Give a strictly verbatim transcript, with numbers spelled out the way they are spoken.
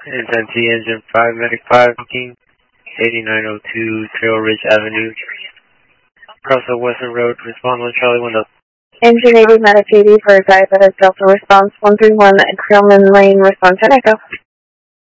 It's M T Engine five, Medic five, booking eighty-nine oh two Trail Ridge Avenue, across the Western Road, respond on Charlie window. Engine eighty, Medic eighty for diabetic Delta response one three one, Creelman Lane, response at Echo.